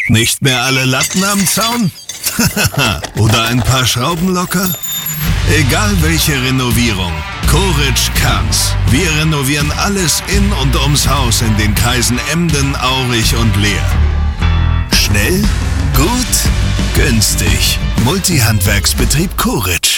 Nicht mehr alle Latten am Zaun? Oder ein paar Schrauben locker? Egal welche Renovierung, Koritsch kann's. Wir renovieren alles in und ums Haus in den Kreisen Emden, Aurich und Leer. Schnell, gut, günstig. Multihandwerksbetrieb Koritsch.